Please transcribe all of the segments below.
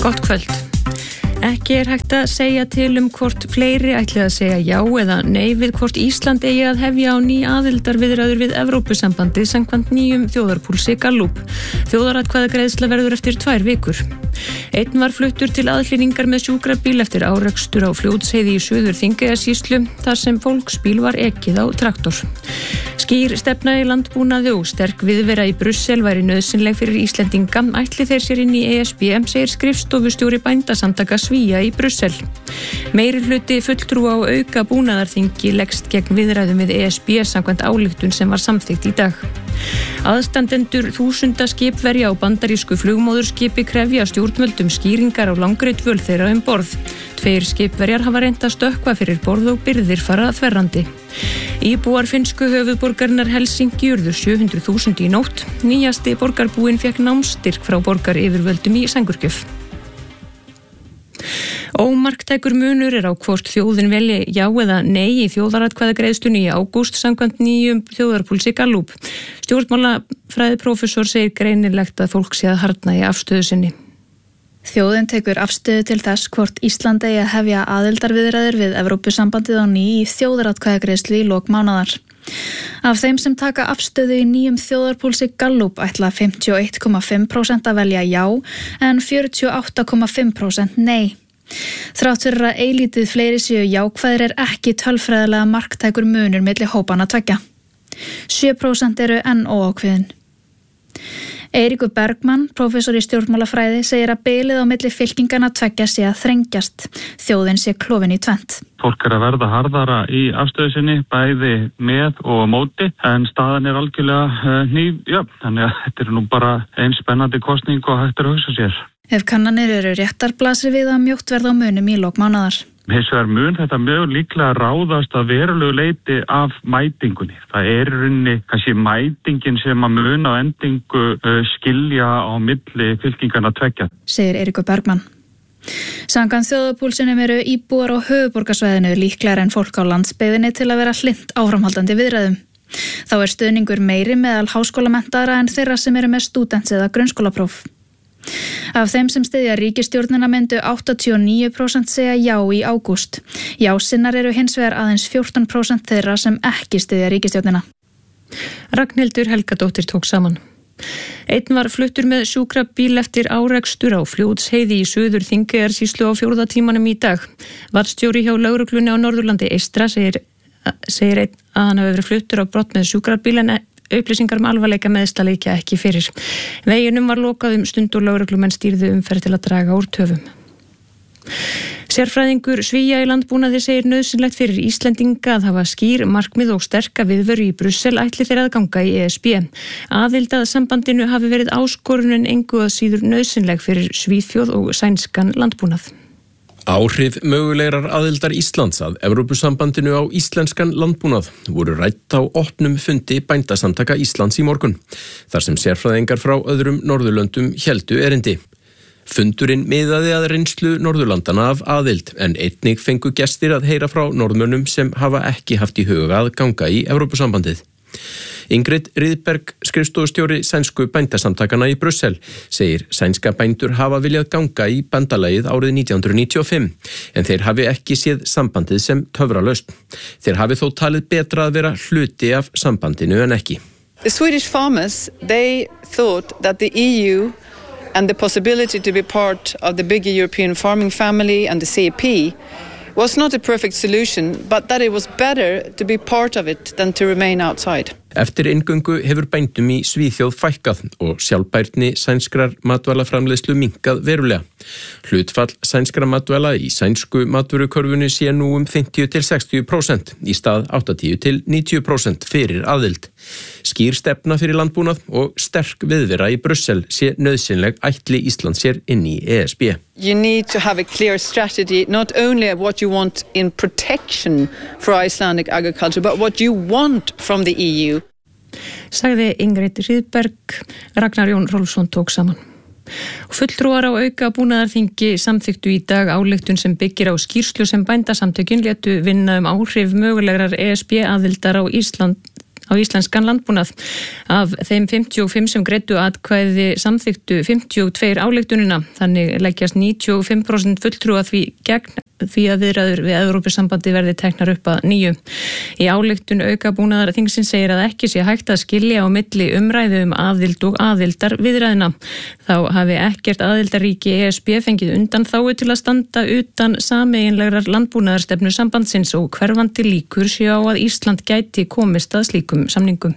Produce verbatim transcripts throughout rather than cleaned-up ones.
Gott kvöld. Ekki er hægt að segja til um hvort fleiri ætli að segja já eða nei við hvort Ísland eigi að hefja á ný aðildarviðræður við Evrópusambandið samkvæmt nýjum þjóðarpúlsi Gallup. Þjóðaratkvæðagreiðsla verður eftir tvær vikur. Einn var fluttur til aðhlýningar með sjúkrabíl eftir árekstur á Fljótsheiði í Suður Þingeyjarsýslu þar sem fólksbíl var ekið á traktor. Skýr stefna í landbúnaði og sterk viðvera í Brussel væri nauðsynleg fyrir Íslendinga ætli þeir sér inn í E S B, segir skrifstofustjóri bændasamtaka Svía í Brussel. Meirihluti fulltrúa á auka búnaðarþingi leggst gegn viðræðum við E S B samkvæmt ályktun sem var samþykkt í dag. Aðstandendur þúsunda skipverja á bandarísku flugmóðurskipi krefja stjórnvöldum skýringar á langri dvöl þeirra um borð. Tveir skipverjar hafa reynt að stökkva fyrir borð og byrðir fara þverrandi. Íbúar finnsku höfuðborgarinnar Helsinki urðu sjö hundruð þúsund í nótt. Nýjasti borgarbúinn fékk námsstyrk frá borgaryfirvöldum í sængurgjöf. Ómarktækur munur er á hvort þjóðin velji já eða nei í þjóðaratkvæðagreiðslunni í ágúst samkvæmt nýjum þjóðarpúlsi Gallup. Stjórnmálafræðiprófessor segir greinilegt að fólk sé að harðna í afstöðu sinni. Þjóðin tekur afstöðu til þess hvort Ísland eigi að hefja aðildarviðræður við Evrópusambandið á ný í þjóðaratkvæðagreiðslu í lok mánaðar. Af þeim sem taka afstöðu í nýjum þjóðarpúlsi Gallup ætla fimmtíu og eitt komma fimm prósent að velja já en fjörutíu og átta komma fimm prósent nei. Þrátt fyrir að eilítið fleiri séu jákvæðir er ekki tölfræðilega marktækur munur milli hópanna tveggja. sjö prósent eru enn óákveðin. Eiríkur Bergmann, prófessor í stjórnmálafræði, segir að bilið á milli fylkinganna tveggja sé að þrengjast. Þjóðin sé klofin í tvennt. Fólk er að verða harðara í afstöðu sinni, bæði með og móti, en staðan er algjörlega uh, hníf, já, þannig að þetta er nú bara einn spennandi kosning og hægt er að hugsa sér. Ef kannanir eru réttar blasir við að mjótt verða á munum í lok mánaðar. Hins vegar mun þetta mjög líklega ráðast að verulegu leyti af mætingunni. Það er í rauninni kannski mætingin sem að mun á endingu uh, skilja á milli fylkinganna tveggja. Segir Eiríkur Bergmann. Samkvæmt þjóðarpúlsinum eru íbúar á höfuðborgarsvæðinu líklegar en fólk á landsbyggðinni til að vera hlynnt áframhaldandi viðræðum. Þá er stuðningur meiri meðal háskólamenntaðra en þeirra sem eru með stúdents eða grunnskólapróf. Af þeim sem styðja ríkisstjórnina myndu áttatíu og níu prósent segja já í ágúst. Já-sinnar eru hins vegar aðeins fjórtán prósent þeirra sem ekki styðja ríkisstjórnina. Ragnhildur Helgadóttir tók saman. Einn var fluttur með sjúkrabíl eftir árekstur á Fljótsheiði í Suður Þingeyjarsýslu á fjórða tímanum í dag. Varðstjóri hjá lögreglunni á Norðurlandi Eystra segir, segir einn að hann hafi verið fluttur á brott með sjúkrabíl en upplýsingar um alvarleika meiðsla liggja ekki fyrir. Veginum var lokað um stund og lögreglumenn stýrðu umferð til að draga úr töfum. Sérfræðingur Svía í landbúnaði segir nauðsynlegt fyrir Íslendinga að hafa skýr markmið og sterka viðveru í Brussel ætli þeir að ganga í E S B. Aðild að sambandinu hafi verið áskorunin engu að síður nauðsynleg fyrir Svíþjóð og sænskan landbúnað. Áhrif mögulegar aðildar Íslands að Evrópusambandinu á íslenskan landbúnað voru rædd á opnum fundi bændasamtaka Íslands í morgun, þar sem sérfræðingar frá öðrum Norðurlöndum héldu erindi. Fundurinn miðaði að reynslu Norðurlandana af aðild, en einnig fengu gestir að heyra frá Norðmönnum sem hafa ekki haft í huga að ganga í Evrópusambandið. Ingrid Rydberg, skrifstofustjóri sænsku bændasamtakana í Brussel, segir sænska bændur hafa viljað ganga í bandalagið árið nítján hundruð níutíu og fimm, en þeir hafi ekki séð sambandið sem töfralausn. Þeir hafi þó talið betra að vera hluti af sambandinu en ekki. The Swedish farmers, they thought that the E U and the possibility to be part of the bigger European farming family and the C A P was not a perfect solution, but that it was better to be part of it than to remain outside. Eftir inngöngu hefur bændum í Svíþjóð fækkað og sjálfbærni sænskrar matvælaframleiðslu minnkað verulega. Hlutfall sænskra matvæla í sænsku matvörukörfunni sé nú um fimmtíu til sextíu prósent í stað áttatíu til níutíu prósent fyrir aðild. Skýr stefna fyrir landbúnað og sterk viðvera í Brussel sé nauðsynleg ætli Ísland sér inn í E S B. You need to have a clear strategy, not only of what you want in protection for Icelandic agriculture, but what you want from the E U. Sagði Ingrid Rydberg. Ragnar Jón Rolfsson tók saman. Fulltrúar á auka búnaðarþingi samþykktu í dag ályktun sem byggir á skýrslu sem bændasamtökin létu vinna um áhrif mögulegrar E S B aðildar á Ísland á íslenskan landbúnað. Af þeim fimmtíu og fimm sem greiddu atkvæði samþykktu fimmtíu og tvö ályktunina, þannig leggjast níutíu og fimm prósent fulltrúa því gegn því að viðræður við Evrópusambandi verði teknar upp að nýju. Í ályktun aukabúnaðar þingsins segir að ekki sé hægt að skilja á milli umræðu um aðild og aðildar viðræðina. Þá hafi ekkert aðildaríki E S B fengið undan þáu til að standa utan sameiginlegrar landbúnaðarstefnu sambandsins og hverfandi líkur séu á að Ísland gæti komist að slíkum samningum.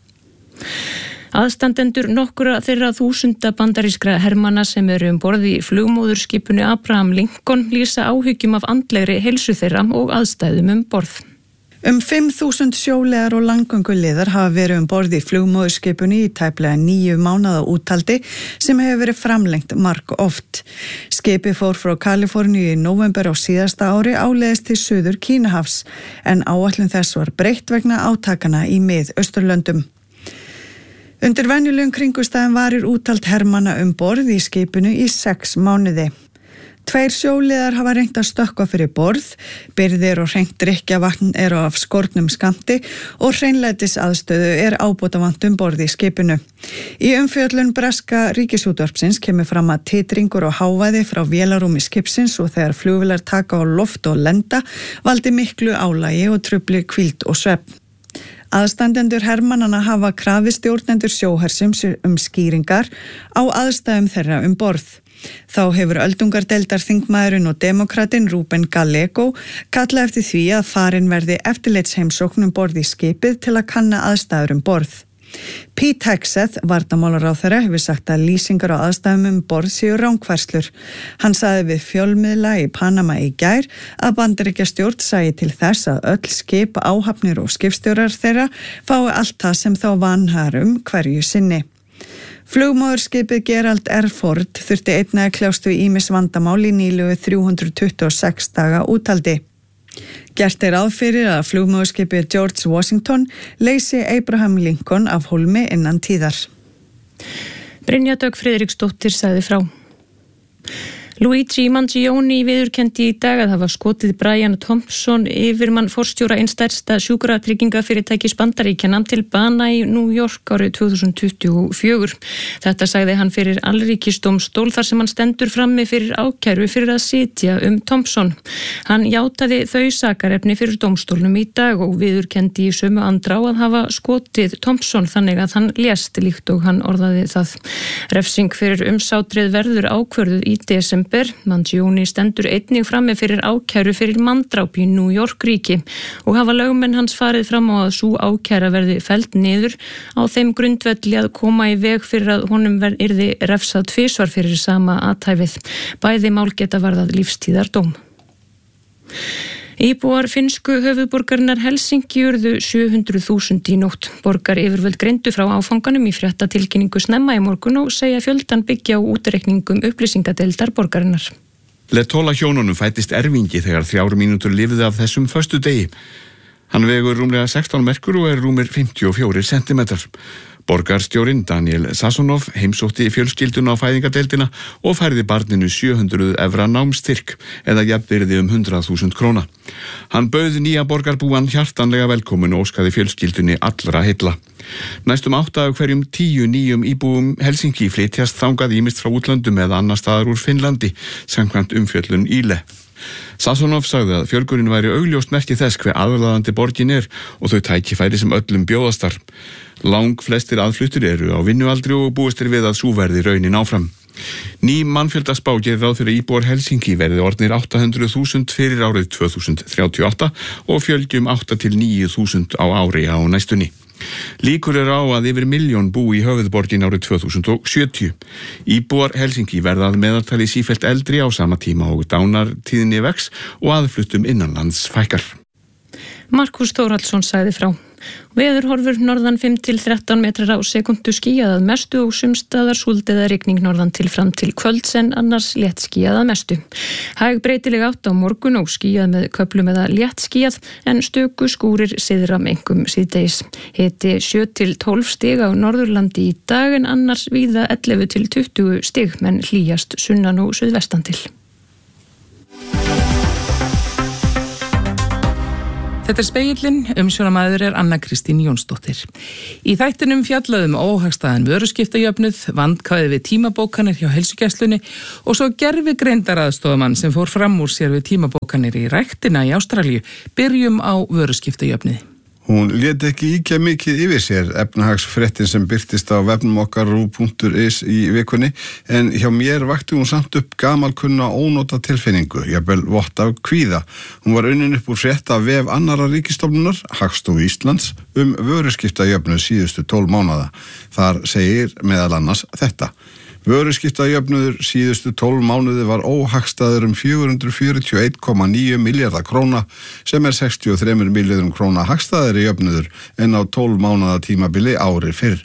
Aðstandendur nokkura þeirra þúsunda bandarískra hermanna sem eru um borð í flugmóðurskipinu Abraham Lincoln lýsa áhyggjum af andlegri heilsu þeirra og aðstæðum um borð. Um fimm þúsund sjóliðar og landgönguliðar hafa verið um borð í flugmóðurskipinu í tæplega níu mánaða úthaldi sem hefur verið framlengt marg oft. Skipið fór frá Kaliforníu í nóvember á síðasta ári áleiðis til Suður Kínahafs en áætlun þess var breytt vegna átakana í Mið-Austurlöndum. Undir venjulegum kringumstæðum varir úthald hermanna um borð í skipinu í sex mánuði. Tveir sjóliðar hafa reynt að stökkva fyrir borð, birgðir og hreint drykkjavatn eru af skornum skammti og hreinlætis aðstöðu er ábótavant um borð í skipinu. Í umfjöllun breska ríkisútvarpsins kemur fram að titringur og hávaði frá vélarúmi skipsins og þegar flugvélar taka á loft og lenda valdi miklu álagi og trufli hvíld og svefn. Aðstandendur hermannana hafa krafið stjórnendur sjóhersins um skýringar á aðstæðum þeirra um borð. Þá hefur öldungardeildar þingmaðurinn og demokratinn Ruben Gallego kallað eftir því að farin verði eftirlitsheimsókn um borð í skipið til að kanna aðstæður um borð. Pete Hegseth, varnarmálaráðherra, hefur sagt að lýsingar á aðstæðum um borð séu rangfærslur. Hann sagði við fjölmiðla í Panama í gær að Bandaríkjastjórn sæi til þess að öll skip, áhafnir og skipstjórar þeirra fái allt það sem þá vanhar um hverju sinni. Flugmóðurskipið Gerald R. Ford þurfti einnig að kljást við ýmis vandamál í nýlegu þrjú hundruð tuttugu og sex daga úthaldi. Gert er ráð fyrir að flugmóðurskipið George Washington leysi Abraham Lincoln af hólmi innan tíðar. Brynja Dögg Friðriksdóttir sagði frá. Luigi Mangione viðurkenndi í dag að hafa skotið Brian Thompson yfirmann forstjóra eins stærsta sjúkratryggingafyrirtækis Bandaríkjanna til bana í New York árið tvö þúsund tuttugu og fjögur. Þetta sagði hann fyrir Alríkisdómstól þar sem hann stendur frammi fyrir ákæru fyrir að sitja um Thompson. Hann játaði þau sakarefni fyrir dómstólnum í dag og viðurkenndi í sömu andrá að hafa skotið Thompson þannig að hann lést líkt og hann orðaði það. Refsing fyrir umsátrið verður ákvörðuð í desember. Mangione stendur einnig frammi fyrir ákæru fyrir manndráp í New York ríki og hafa lögmenn hans farið fram á að sú ákæra verði felld niður á þeim grundvelli að koma í veg fyrir að honum yrði refsað tvisvar fyrir sama athæfið. Bæði mál geta varðað lífstíðardóm. Íbúar finnsku höfuðborgarinnar Helsinki urðu sjö hundruð þúsund í nótt. Borgar yfirvöld greindu frá áfanganum í fréttatilkynningu snemma í morgun og segja fjöldan byggja á útreikningum upplýsingadeildar borgarinnar. Letola hjónunum fættist erfingi þegar þrjár mínútur lifði af þessum föstu degi. Hann vegur rúmlega sextán merkur og er rúmir fimmtíu og fjórir sentimetrar. Borgarstjórinn Daniel Sasonov heimsótti fjölskylduna á fæðingadeildina og færði barninu sjö hundruð evra námstyrk eða jafnvirði um hundrað þúsund króna. Hann bauð nýja borgarbúan hjartanlega velkomin og óskaði fjölskyldunni allra heilla. Næstum átta af hverjum tíu nýjum íbúum Helsinki flytjast þangað ýmist frá útlöndum eða annar staðar úr Finnlandi, samkvæmt umfjöllun Yle. Sasonov sagði að fjölgunin væri augljóst merki þess hve aðlaðandi borgin er og þau tækifæri sem öllum bjóðastar. Lang flestir aðfluttir eru á vinnualdri og búist er við að sú verði raunin áfram. Ný mannfjöldaspá gerir ráð fyrir íbúar Helsinki verði orðnir átta hundruð þúsund fyrir árið tvö þúsund þrjátíu og átta og fjölgjum átta til níu þúsund á ári á næstunni. Líkur er á að yfir milljón bú í höfuðborgin árið tvö þúsund sjötíu. Íbúar Helsinki verða að meðaltali sífellt eldri á sama tíma og dánartíðinni vex og aðfluttum innanlands fækkar. Markus Þórhallsson sagði frá. Veðurhorfur norðan fimm til þrettán metrar á sekundu skýjað að mestu og sumstaðar súld eða rigning norðan til fram til kvölds en annars létt skýjað að mestu. Hæg breytileg átt á morgun og skýjað með köflum eða létt skýjað en stöku skúrir syðra mengum síðdegis. Hiti sjö til tólf stig á Norðurlandi í dag en annars víða ellefu til tuttugu stig menn hlýjast sunnan og suðvestan til. Þetta er Spegillinn, umsjónamaður er Anna Kristín Jónsdóttir. Í þættinum fjallaðum óhagstæðan vöruskiptajöfnuð, vandkvæði við tímabókanir hjá heilsugæslunni og svo gervigreindaraðstofamann sem fór fram úr sér við tímabókanir í ræktina í Ástralíu. Byrjum á vöruskiptajöfnuði. Hún lét ekki íkja mikið yfir sér efnahagsfréttin sem birtist á vefnum okkar rúv punktur is í vikunni, en hjá mér vakti hún samt upp gamalkunna ónóta tilfinningu, jafnvel vott af kvíða. Hún var unnin upp úr frétt af vef annarra ríkisstofnunar, Hagstofu Íslands, um vöruskiptajöfnuð síðustu tólf mánaða. Þar segir meðal annars þetta. Vöruskiptajöfnuður síðustu tólf mánuði var óhagstæður um fjögur hundruð fjörutíu og einn komma níu milljarða króna sem er sextíu og þremur milljörðum króna hagstæðari jöfnuður en á tólf mánaða tímabili ári fyrr.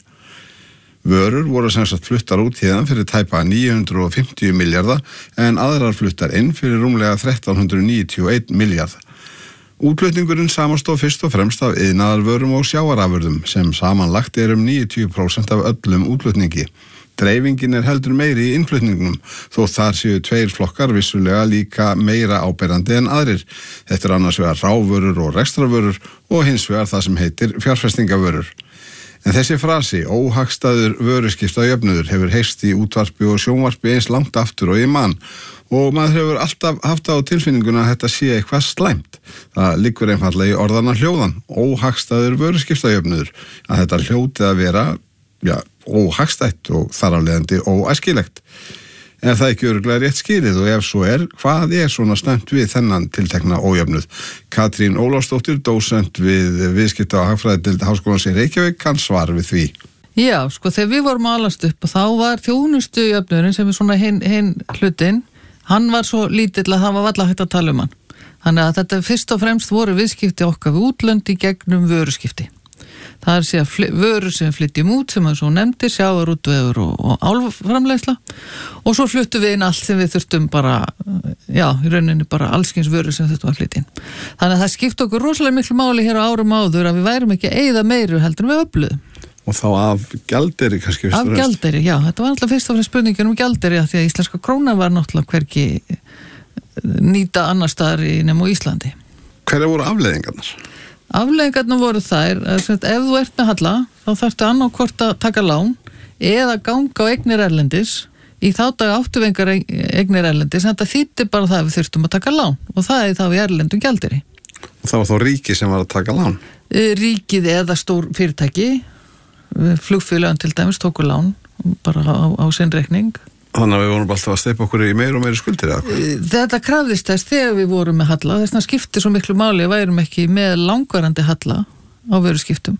Vörur voru sem sagt fluttar út hérðan fyrir tæpa níu hundruð fimmtíu milljarða en aðrar fluttar inn fyrir rúmlega þrettán hundruð níutíu og einn milljarð. Útflutningurinn samastóð fyrst og fremst af iðnaðarvörum og sjávarafurðum sem samanlagt er um níutíu prósent af öllum útflutningi. Dreifingin er heldur meiri í innflutningnum, þó þar séu tveir flokkar vissulega líka meira áberandi en aðrir. Þetta er annars vegar rávörur og rekstravörur og hins vegar það sem heitir fjárfestingavörur. En þessi frasi, óhagstæður vöruskiptajöfnuður, hefur heyrst í útvarpi og sjónvarpi eins langt aftur og í mann og maður hefur alltaf haft á tilfinninguna að þetta sé eitthvað slæmt. Það liggur einfaldlega í orðana hljóðan, óhagstæður vöruskiptajöfnuður, að þetta hljóti að vera ja, óhagstætt og þar af leiðandi óæskilegt. Er það ekki örugglega rétt skilið og ef svo er, hvað er svona slæmt við þennan tiltekna ójöfnuð? Katrín Ólafsdóttir, dósent við viðskipta og hagfræðideild Háskólans í Reykjavík, kann svar við því. Já, sko þegar við vorum alast upp og þá var þjónustujöfnuðurinn sem er svona hinn hin hlutin, hann var svo lítill að það var varla hægt að tala um hann. Þannig að þetta fyrst og fremst voru viðskipti okkar við útlönd í gegnum vöruskipti. Það er síðan vörur sem flytjum út sem að svo nefndi, sjávarútvegur og, og álframleiðsla og svo fluttum við inn allt sem við þurftum bara, já, í rauninni bara allskyns vörur sem þurftum að flytja inn. Þannig að það skipti okkur rosalega miklu máli hér á árum áður að við værum ekki að eyða meiru heldur en við öfluðum. Og þá af gjaldeyri kannski fyrst og fremst? Af gjaldeyri, já, þetta var alltaf fyrst og fremst spurningin um gjaldeyri því að íslenska krónan var náttúrulega hvergi nýta annar staðar í nema á Íslandi. Hverjar voru afleiðingarnar? Afleiðingarnar voru þær að ef þú ert með halla þá þarftu annarkvort að taka lán eða ganga á eignir erlendis. Í þá dag áttu við engar eignir erlendis en þetta þýddi bara það að við þurftum að taka lán og það er þá í erlendum gjaldeyri. Og það var þá ríkið sem var að taka lán? Ríkið eða stór fyrirtæki, flugfélögin til dæmis tóku lán bara á, á sinn reikning. Þannig að við vorum alltaf að steypa okkur í meir og meiri skuldir eða hvað? Þetta krafðist þess þegar við vorum með halla, þess að skipti svo miklu máli að værum ekki með langvarandi halla á vöruskiptum.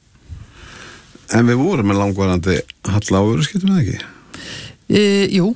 En við vorum með langvarandi halla á vöruskiptum eða ekki? E, jú.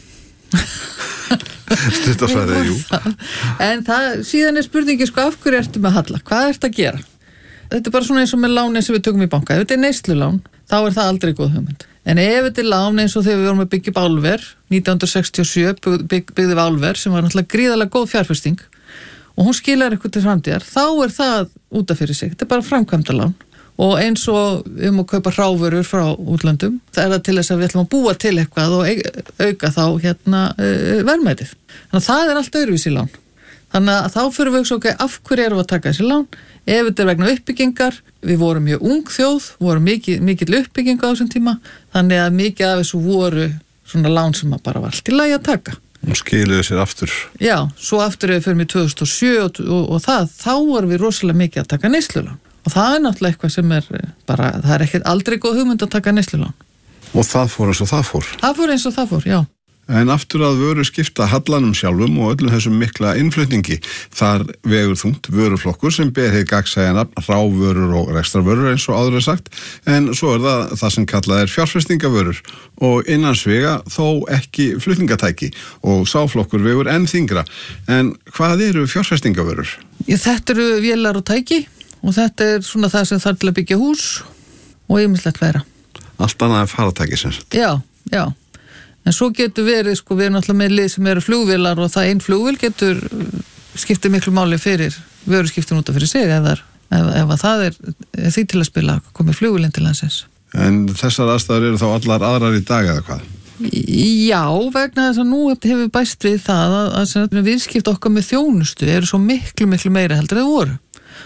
Stuttasvarið, jú. En það, síðan er spurningi sko af hverju ertu með halla? Hvað ertu að gera? Þetta er bara svona eins og með lánin sem við tökum í banka. Ef þetta er neyslulán, þá er það aldrei góð hugmynd. En ef þetta er lán eins og þegar við vorum að byggja upp álver, nítján hundruð sextíu og sjö bygg, byggði við álver sem var náttúrulega gríðarlega góð fjárfesting og hún skilar eitthvað til framtíðar, þá er það út af fyrir sig. Þetta er bara framkvæmda lán og eins og um að kaupa hrávörur frá útlöndum, það er það til þess að við ætlum að búa til eitthvað og auka þá hérna verðmætið. Þannig að það er allt öðruvísi lán. Þannig að þá fyrir við ok, af hverju erum við að taka þessi lán? Ef þetta er vegna uppbyggingar, við vorum mjög ung þjóð, vorum mikið, mikið uppbygginga á þessum tíma, þannig að mikið af þessu voru svona lán sem bara var allt í lagi að taka. Og skiluðu sér aftur. Já, svo aftur ef við fyrir með tvö þúsund og sjö og, og, og það, þá vorum við rosalega mikið að taka neyslulán. Og það er náttúrulega eitthvað sem er bara, það er ekkert aldrei góð hugmynd að taka neyslulán. Og það fór eins og það fór? Það fór eins og það fór, já. En aftur að vöru skipta hallanum sjálfum og öllum þessum mikla innflutningi. Þar vegur þungt vöruflokkur sem ber hið gagnsæja nafn rávörur og rekstravörur eins og áður er sagt. En svo er það það sem kallað er fjárfestingavörur og innan svega þó ekki flutningatæki og sáflokkur vegur enn þingra. En hvað eru fjárfestingavörur? Þetta eru vélar og tæki og þetta er svona það sem þarf til að byggja hús og ýmislegt fleira. Allt annað en faratæki sem sagt? Já, já. En svo getur verið, sko, við erum alltaf með lið sem eru flugvélar og það einn flugvél getur skiptið miklu máli fyrir vöruskiptin út af fyrir sig ef, ef, ef það er, er því til að spila komið flugvélinn til landsins. En þessar aðstæður eru þá allar aðrar í dag eða hvað? Já, vegna þess að nú hefur bæst við það að, að viðskipta okkar með þjónustu eru svo miklu, miklu meira heldur en þau voru.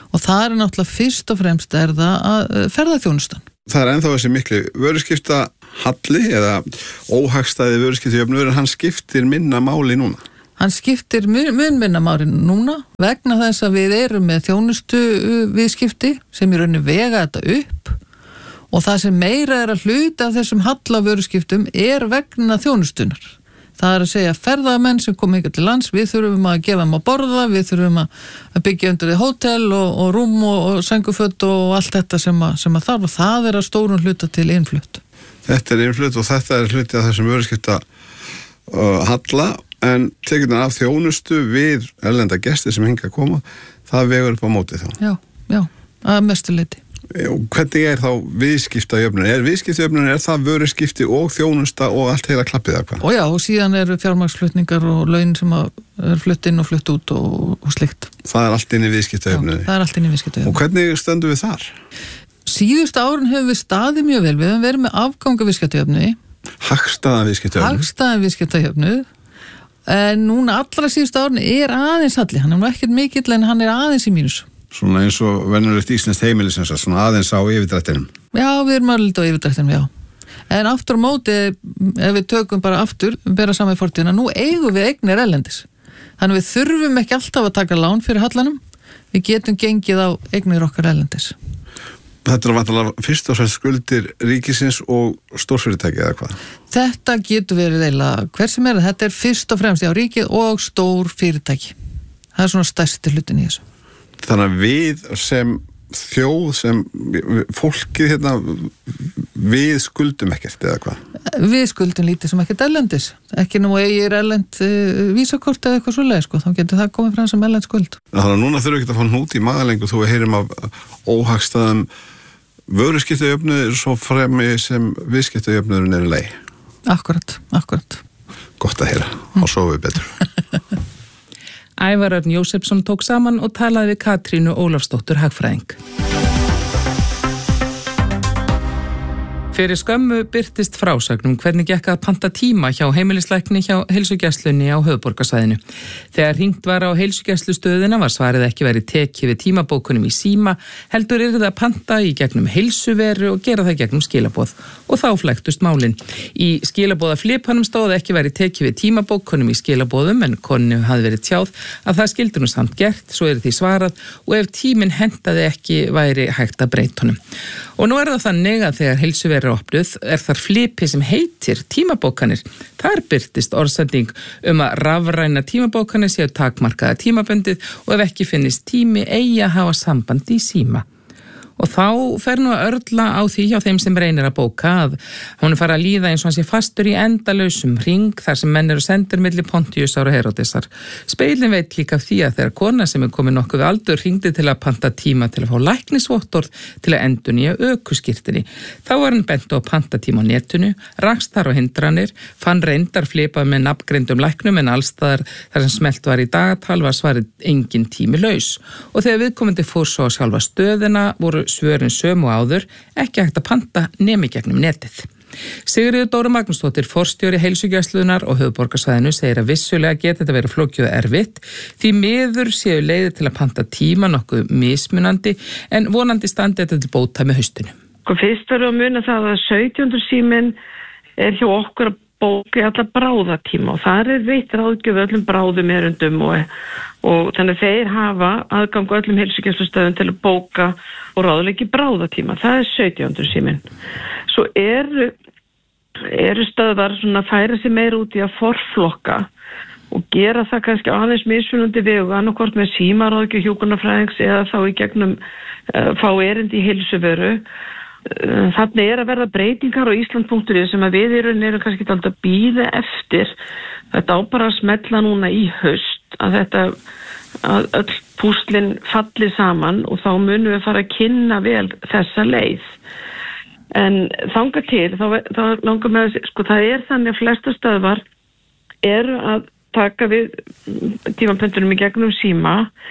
og það er náttúrulega fyrst og fremst er það að ferðaþjónustan. Það er ennþá þessi miklu vöruskipta halli eða óhagstæði vöruskiptajöfnuður en hann skiptir minna máli núna. Hann skiptir mun, mun minna máli núna vegna þess að við erum með þjónustu viðskipti sem í rauninni vega þetta upp og það sem meira er að hluta af þessum halla vöruskiptum er vegna þjónustunar. Það er að segja ferðamenn sem kom hingað til lands, við þurfum að gefa þeim að borða, við þurfum að byggja undir því hótel og, og rúm og, og sænguföt og allt þetta sem að, sem að þarf og það er að stórun hluta til innflutt. Þetta er innflutt og þetta er hluti af þessum vöruskipta uh, halla en tekjurnar af þjónustu við erlenda gesti sem hingað koma, það vegur upp á móti þá. Já, já, að mestu leyti. Hvernig er þá viðskiptajöfnun? Er viðskiptajöfnun, er það vöruskipti og þjónusta og allt heila klappið eða hvað? Og já, og síðan eru fjármagnsflutningar og laun sem er flutt inn og flutt út og, og slikt. Það er allt inn í viðskiptajöfnunni? Já, það er allt inn í viðskiptajöfnunni. Og hvernig stöndum við þar? Síðustu árin hefur við staðið mjög vel, við hefum verið með afganga viðskiptajöfnunni. Hagstæðan viðskiptajöfnunni? Hagstæðan viðskiptajöfnunni. En núna allra síðustu árin er aðeins halli, hann er nú ekkert mikill en hann er aðeins í mínus. Svona eins og venjulegt íslenskt heimili sem sagt, svona aðeins á yfirdrættinum. Já, við erum alveg á yfirdrættinum, já. En aftur á móti, ef við tökum bara aftur, bera saman í fortíðina, nú eigum við eignir erlendis. Þannig við þurfum ekki alltaf að taka lán fyrir hallanum, við getum gengið á eignir okkar erlendis. Þetta er vantilega fyrst og fremst skuldir ríkisins og stórfyrirtæki eða hvað? Þetta getur verið eiginlega hver sem er, þetta er fyrst og fremst já, ríkið og stór fyrirtæki. Það er svona stærsti hlutin í þessu. Þannig að við sem þjóð, sem fólkið hérna, við skuldum ekkert eða hvað? Við skuldum lítið sem ekkert erlendis. Ekki nú eigir erlend uh, vísakort eða eitthvað svoleið, sko. Þá getur það komið fram sem erlend skuld. Þannig að núna þurfum við ekki að fá hnút í magalengu þó við heyrim af óhagstæðum vöruskiptajöfnuður svo fremi sem viðskiptajöfnuðurinn er leið. Akkurat, akkurat. Gott að heyra, þá sofum við betur. Ævar Örn Jósefsson tók saman og talaði við Katrínu Ólafsdóttur hagfræðing. Fyrir skömmu birtist frásagnum hvernig gekk að panta tíma hjá heimilislækni hjá heilsugæslunni á höfuðborgarsvæðinu. Þegar hringt var á heilsugæslustöðina var svarið ekki verið tekið við tímabókunum í síma, heldur yrði það að panta í gegnum heilsuveru og gera það gegnum skilaboð. Og þá flæktust málin. Í skilaboða flipanum stóð ekki verið tekið við tímabókunum í skilaboðum en konu hafði verið tjáð að það skildi nú samt gert, svo er því svarað og ef tíminn hentaði ekki væri hægt að breyta honum. Og nú er það þannig að þegar heilsuveru opnuð er þar flipi sem heitir tímabókanir. Þar birtist orðsending um að rafræna tímabókanir séu takmarkaða tímabundið og ef ekki finnist tími eigi að hafa samband í síma. Og þá fer nú að örla á því hjá þeim sem reynir að bóka að hún er fara að líða eins og hann sé fastur í endalausum hring þar sem menn eru sendir milli Pontíusar og Heródesar. Speilin veit líka af því að þegar kona sem er komin nokkuð við aldur hringdi til að panta tíma til að fá læknisvottorð til að endurnýja ökuskírteini. Þá var hann bent á pantatíma á netinu, rakst þar á hindranir, fann reyndar flipað með nafngreindum læknum en allstaðar þar sem smelt var í dagatal var svarið engin tími laus. Og þegar viðkomandi fór svo á sjálfa stöðina voru svörin sömu áður, ekki hægt að panta nemi gegnum netið. Sigríður Dóra Magnúsdóttir, forstjóri heilsugæslunar og höfuðborgarsvæðinu, segir að vissulega geti þetta verið flókið og erfitt því miður séu leiðir til að panta tíma nokkuð mismunandi en vonandi standi þetta til bóta með haustinu. Fyrst verður að muna það að sautjánda síminn er hjá okkur að bóka í alla bráðatíma og það er veitt ráðgjöf öllum bráðum erundum og, og þannig þeir hafa aðgang öllum heilsugæslustöðum til að bóka og ráðleiki bráðatíma. Það er sautjánda síminn. Svo eru, eru stöðvar svona að færa sig meir út í að forflokka og gera það kannski aðeins mismunandi vegu annarkvort með símaráðgjöf hjúkrunarfræðings eða þá í gegnum uh, fá erindi í heilsuveru. Þannig er að verða breytingar á Ísland punktur is sem að við erum, erum kannski alltaf að bíða eftir. Þetta á bara að smetla núna í haust að þetta að öll púslin falli saman og þá munum við fara að kynna vel þessa leið. En þangað til, þá, þá langar með að sko það er þannig að flesta stöðvar eru að taka við tímapöntunum í gegnum síma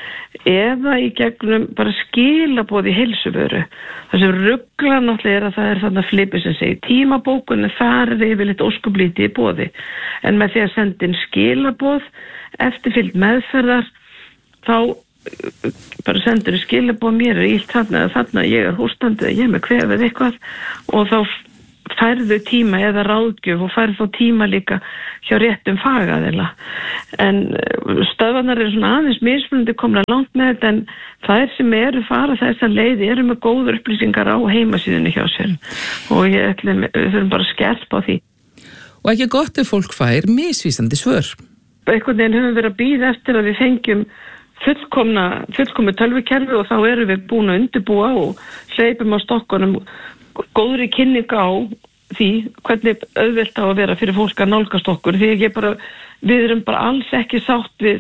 eða í gegnum bara skilaboð í heilsuvöru. Það sem rugglar náttúrulega er að það er þarna flipið sem segir tímabókun en þar er yfirleitt óskublítið í boði. En með því að senda inn skilaboð eftirfylgd meðferðar þá bara sendur skilaboð mér er illt þarna eða þarna, ég er hóstandi eða ég er með kvef eða eitthvað og þá færðu tíma eða ráðgjöf og færðu þá tíma líka hjá réttum fagaðila. En stöðvarnar eru svona aðeins mismunandi komna langt með þetta en þær sem eru fara þess að leiði eru með góður upplýsingar á heimasíðunni hjá sér og ég ætlum, við þurfum bara að skerpa á því. Og ekki gott ef fólk fær misvísandi svör. Einhvern veginn höfum við verið að bíða eftir að við fengjum fullkomna, fullkomna tölvukerfi og þá erum við búin að undirbúa og hleypum á stokkunum góðri kynning á því hvernig auðvelt á að vera fyrir fólk að nálgast okkur því ekki bara, við erum bara alls ekki sátt við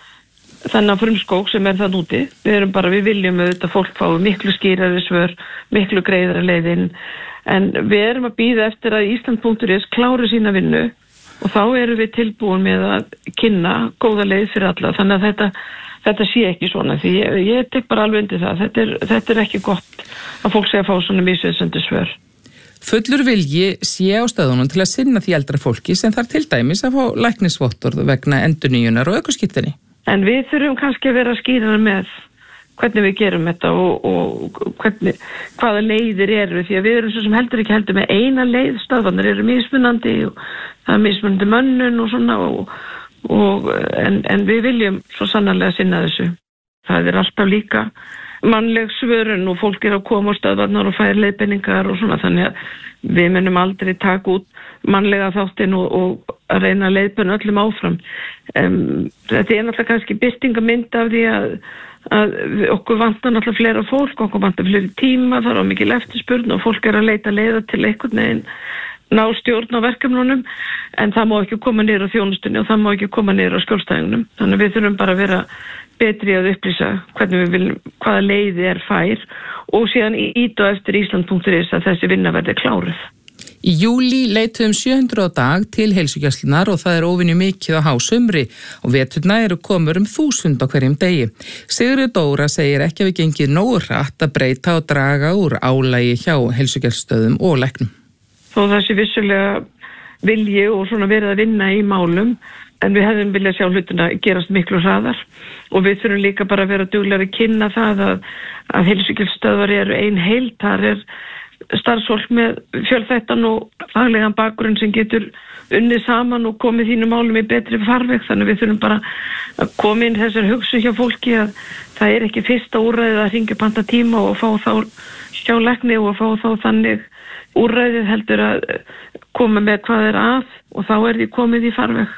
þennan frumskók sem er það núti. Við erum bara, við viljum auðvitað fólk fá miklu skýrari svör, miklu greiðara leiðin en við erum að bíða eftir að Ísland punktur is klári sína vinnu og þá erum við tilbúin með að kynna góða leið fyrir alla þannig að þetta Þetta sé ekki svona, því ég, ég tek bara alveg undir það. Þetta er, þetta er ekki gott að fólk sé að fá svona misvísandi svör. Fullur vilji sé á stöðunum til að sinna því eldra fólki sem þarf til dæmis að fá læknisvottorð vegna endurnýjunar og ökuskírteini. En við þurfum kannski að vera skýrari með hvernig við gerum þetta og, og hvernig, hvaða leiðir eru, því að við erum svo sem heldur ekki heldur með eina leið, stöðvarnir eru mismunandi og það er mismunandi mönnun og svona og Og, en, en við viljum svo sannarlega sinna þessu. Það er alltaf líka mannleg svörun og fólk er að koma á stöðvarnar og færa leiðbeiningar og svona þannig að við munum aldrei taka út mannlega þáttinn og, og að reyna að leiðbeina öllum áfram. Um, þetta er náttúrulega kannski birtingamynd af því að, að okkur vantar náttúrulega flera fólk, okkur vantar flera tíma, það er á mikil eftirspurn og fólk er að leita leiða til einhvern veginn ná stjórn á verkefnunum en það má ekki koma niður á þjónustunni og það má ekki koma niður á skjólstæðingunum. Þannig að við þurfum bara að vera betri að upplýsa hvernig við viljum, hvaða leiði er fær og síðan ít og eftir Ísland punktur is að þessi vinna verði kláruð. Í júlí leituðum sjö hundruð á dag til heilsugæslunnar og það er óvenju mikið á hásumri og veturna eru komur um þúsund á hverjum degi. Sigurður Dóra segir ekki að við gengið nógu hratt að breyta og draga úr álagi hjá heilsugæslustöðum og læknum. Þó það sé vissulega vilji og svona verið að vinna í málum en við hefðum viljað sjá hlutina gerast miklu hraðar og við þurfum líka bara að vera duglegri að kynna það að, að heilsugæslustöðvar eru ein heild, þar er starfsfólk með fjölþættan og faglegan bakgrunn sem getur unnið saman og komið þínum málum í betri farveg þannig við þurfum bara að koma inn þessar hugsun hjá fólki að það er ekki fyrsta úrræðið að hringja panta tíma og fá þá hjá lækni og fá þá þannig úrræðið heldur að koma með hvað er að og þá er því komið í farveg.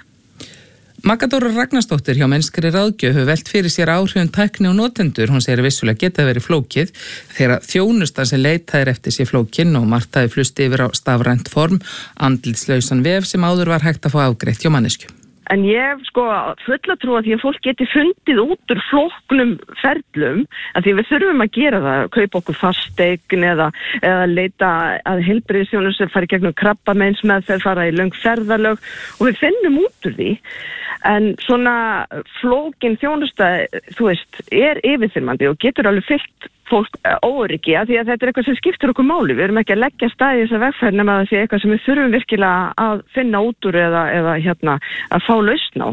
Magadóra Ragnarsdóttir hjá Mennskri ráðgjöf hefur velt fyrir sér áhrifum tækni og notendur. Hún segir vissulega geta verið flókið þegar þjónustan sem leitað er eftir sér flókin og margt hafi flust yfir á stafrænt form, andlitslausan vef sem áður var hægt að fá afgreitt hjá manneskju. En ég sko fulla trú að því að fólk geti fundið út úr flóknum ferlum að því við þurfum að gera það, kaupa okkur fasteign eða, eða leita að heilbrigðisþjónustu sem fari gegnum krabbameinsmeðferð, fara í löng ferðalög og við finnum út úr því. En svona flókin þjónusta, þú veist, er yfirþyrmandi og getur alveg fyllt fólk óöryggi að því að þetta er eitthvað sem skiptir okkur máli. Við erum ekki að leggja stað í þessa vegferð nema að það sé eitthvað sem við þurfum virkilega að finna út úr eða, eða hérna, að fá lausn á.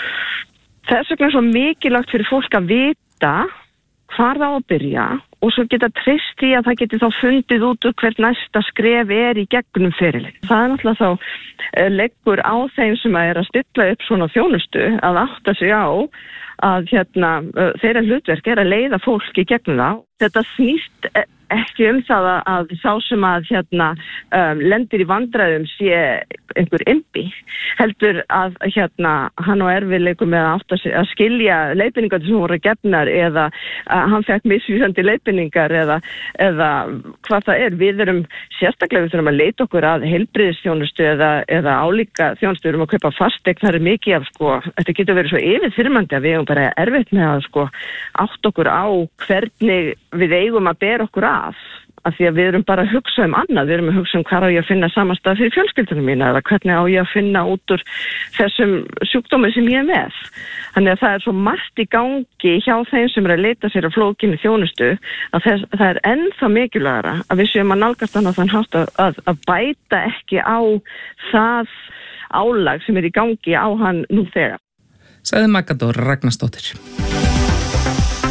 Þess vegna er svo mikilvægt fyrir fólk að vita hvar það á að byrja og svo geta treyst í að það geti þá fundið út úr hvert næsta skref er í gegnum ferilinn. Það er náttúrulega þá leggur á þeim sem er að stilla upp svona þjónustu að átta sig á að hérna, þeirra hlutverk er að leiða fólk í gegnum það. Þetta snýst ekki um það að sá sem að hérna, um, lendir í vandræðum sé einhver imbi, heldur að hérna, hann á erfiðleikum með að, að skilja leiðbeiningar sem voru gefnar eða að hann fekk misvísandi leiðbeiningar eða, eða hvað það er. Við erum sérstaklega við þurfum að leita okkur að heilbrigðisþjónustu eða, eða álíka þjónustu, við erum að kaupa fasteign, það er mikið af sko, þetta getur verið svo yfirþyrmandi að við erum bara erfitt með að sko átt okkur á hvernig við eigum að bera okkur af, af því að við erum bara að hugsa um annað, við erum að hugsa um hvað á ég að finna samastað fyrir fjölskyldunum mína eða hvernig á ég að finna út úr þessum sjúkdómi sem ég er með. Þannig að það er svo margt í gangi hjá þeim sem er að leita sér að flókinni þjónustu að þess, það er ennþá mikilvægara að við séum að nálgast hann á þann hátt að, að, að bæta ekki á það álag sem er í gangi á hann nú þegar. Sagði Magadóra Ragnarsdóttir.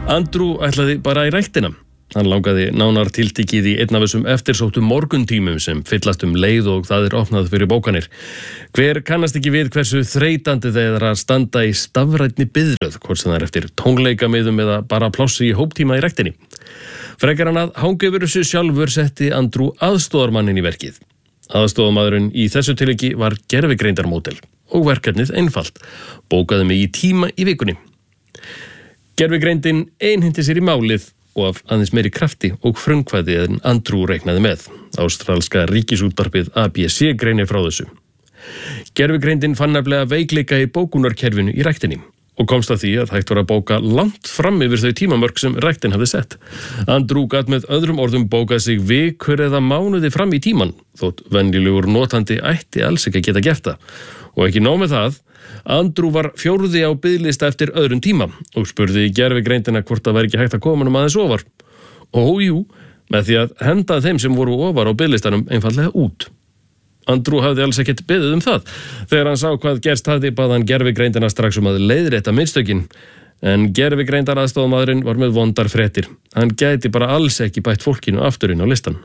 Andrew ætlaði bara í ræktina. Hann langaði nánar tiltekið í einn af þessum eftirsóttum morguntímum sem fyllast um leið og það er opnað fyrir bókanir. Hver kannast ekki við hversu þreytandi það er að standa í stafrænni biðröð, hvort sem það er eftir tónleikamiðum eða bara plássi í hóptíma í ræktinni. Frekar hann að hanga yfir þessu sjálfur setti Andrew aðstoðarmannin í verkið. Aðstoðarmaðurinn í þessu tilviki var gervigreindarmódel og verkefnið einfalt. Bókaði mig í tíma í vikunni. Gervigreindin einheimti sér í málið og af aðeins meiri krafti og frumkvæði en Andrew reiknaði með. Ástralska ríkisútvarpið A B C greinir frá þessu. Gervigreindin fann nefnilega veikleika í bókunarkerfinu í ræktinni og komst að því að hægt var að bóka langt fram yfir þau tímamörk sem ræktin hafði sett. Andrew gat með öðrum orðum bókað sig vikur eða mánuði fram í tíman, þótt venjulegur notandi ætti alls ekki að geta gert það. Og ekki nóg með það, Andrew var fjórði á biðlista eftir öðrum tíma og spurði gervigreindina hvort það væri ekki hægt að koma um aðeins ofar. Og jú, með því að henda þeim sem voru ofar á biðlistanum einfallega út. Andrew hafði alls ekkert beðið um það. Þegar hann sá hvað gerst hafði bað hann gervigreindina strax um að leiðrétta mistökin. En gervigreindaraðstoðarmaðurinn var með vondar fréttir. Hann gæti bara alls ekki bætt fólkinu aftur inn á listan.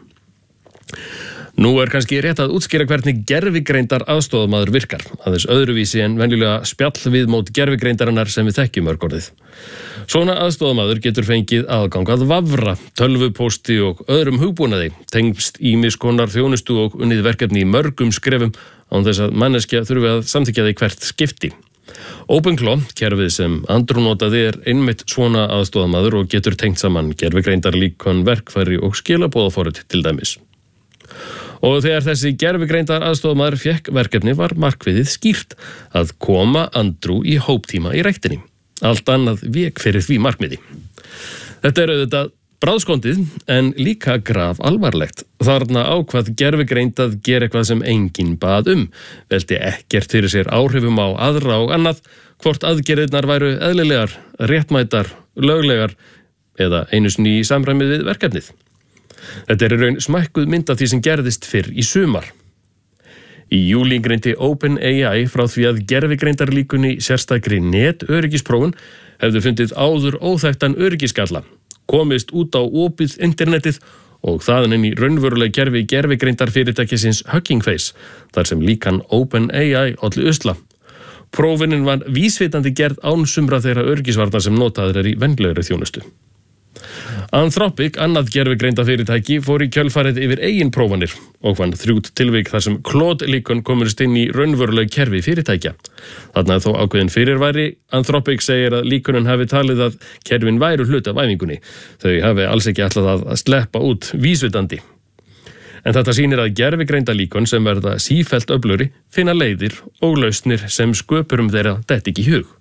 Nú er kannski rétt að útskýra hvernig gervigreindar aðstoðarmaður virkar, aðeins öðruvísi en venjulega spjall við mót gervigreindarinnar sem við þekkjum mörgorðið. Svona aðstoðarmaður getur fengið aðgang að vafra, tölvupósti og öðrum hugbúnaði, tengst ýmis konar þjónustu og unnið verkefni í mörgum skrefum án þess að manneskja þurfi að samþykkja því hvert skipti. OpenClaw, kerfið sem Andrew notaði, er einmitt svona aðstoðarmaður og getur tengt saman gervigreindar-líkön, verkfæri og skilaboðaforrit til dæmis. Og þegar þessi gervigreindar aðstoðarmaður fékk verkefni var markmiðið skýrt að koma Andrew í hóptíma í ræktinni. Allt annað vék fyrir því markmiði. Þetta er auðvitað bráðskondið en líka graf alvarlegt. Þarna ákvað gervigreind að gera eitthvað sem enginn bað um. Velti ekkert fyrir sér áhrifum á aðra og annað, hvort aðgerðirnar væru eðlilegar, réttmætar, löglegar eða einu sinni í samræmi við verkefnið. Þetta er í raun smækkuð mynd af því sem gerðist fyrr í sumar. Í júlí greindi OpenAI frá því að gervigreindarlíkunni sérstakri netöryggisprófun hefðu fundið áður óþekktan öryggisgalla, komist út á opið internetið og þaðan inn í raunveruleg gerfi gervigreindarfyrirtækisins Hugging Face, þar sem líkan OpenAI olli usla. Prófunin var vísvitandi gerð án sumra þeirra öryggisvarna sem notaðir er í venjulegri þjónustu. Anthropic, annað gervigreindafyrirtæki, fór í kjölfarið yfir eigin prófanir og fann þrjút tilvik þar sem Claude-líkön komist inn í raunveruleg kerfi fyrirtækja. Þarna er þó ákveðin fyrirværi. Anthropic segir að líkönin hafi talið að kerfin væru hluti af æfingunni. Þau hafi alls ekki ætlað að sleppa út vísvitandi. En þetta sýnir að gervigreindalíkön sem verða sífellt öflugri finna leiðir og lausnir sem sköpurum þeirra detti ekki í hug.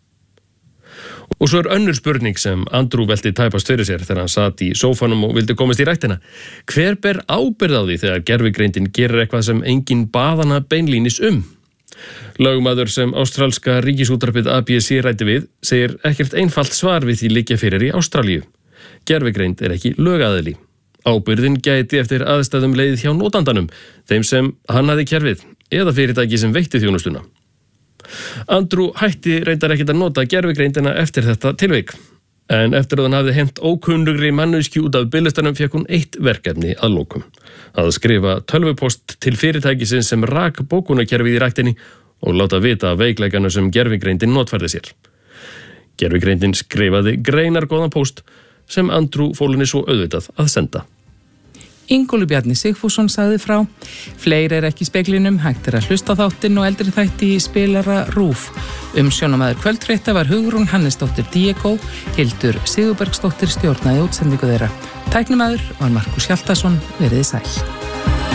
Og svo er önnur spurning sem Andrew velti tæpast fyrir sér þegar hann sat í sófanum og vildi komast í ræktina. Hver ber ábyrgð á því þegar gervigreindin gerir eitthvað sem enginn bað hana beinlínis um? Lögmaður sem ástralska ríkisútvarpið A B C ræddi við segir ekkert einfalt svar við því liggja fyrir í Ástralíu. Gervigreind er ekki lögaðili. Ábyrgðin gæti eftir aðstæðum leið hjá notandanum, þeim sem hannaði kerfið eða fyrirtæki sem veitti þjónustuna. Andrew hætti reyndar ekkert að nota gervigreindina eftir þetta tilvik. En eftir að hann hafði hent ókunnugri manneskju út af biðlistanum fékk hún eitt verkefni að lokum. Að skrifa tölvupost til fyrirtækisins sem rak bókunarkerfið í ræktinni og láta vita af veikleikana sem gervigreindin notfærði sér. Gervigreindin skrifaði greinargóðan post sem Andrew fól henni svo auðvitað að senda. Ingólfur Bjarni Sigfússon sagði frá. Fleiri er ekki í speglinum, hægt er að hlusta á þáttinn og eldri þætti í spilara RÚV. Umsjónamaður kvöldfrétta var Hugrún Hannesdóttir Diego, Hildur Sigurbergsdóttir stjórnaði útsendingu þeirra. Tæknimaður var Markus Hjaltason, veriði sæl.